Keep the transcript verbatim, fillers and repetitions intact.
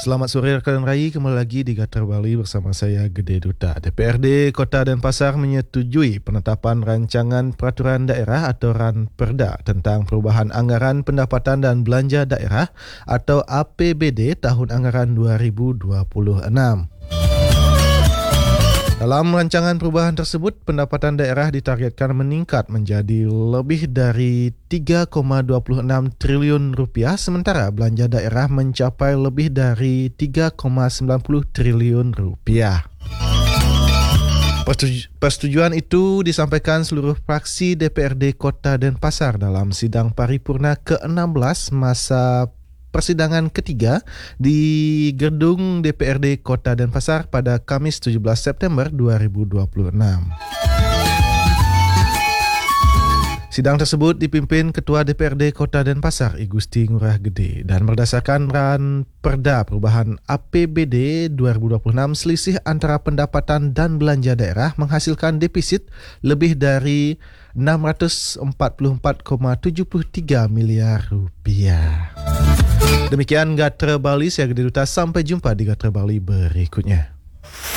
Selamat sore rekan rayi, kembali lagi di Gatra Bali bersama saya Gede Duta. D P R D Kota Denpasar menyetujui penetapan rancangan peraturan daerah atau Ranperda tentang perubahan anggaran pendapatan dan belanja daerah atau A P B D tahun anggaran dua ribu dua puluh enam. Dalam rancangan perubahan tersebut, pendapatan daerah ditargetkan meningkat menjadi lebih dari tiga koma dua enam triliun rupiah, sementara belanja daerah mencapai lebih dari tiga koma sembilan nol triliun rupiah. Persetujuan itu disampaikan seluruh fraksi D P R D Kota Denpasar dalam sidang paripurna ke enam belas masa persidangan ketiga di gedung D P R D Kota Denpasar pada Kamis tujuh belas September dua ribu dua puluh enam. Sidang tersebut dipimpin Ketua D P R D Kota Denpasar, I Gusti Ngurah Gede, dan berdasarkan Ranperda perubahan A P B D dua ribu dua puluh enam, selisih antara pendapatan dan belanja daerah menghasilkan defisit lebih dari enam ratus empat puluh empat koma tujuh tiga miliar rupiah. Demikian Gatra Bali, saya Gede Duta. Sampai jumpa di Gatra Bali berikutnya.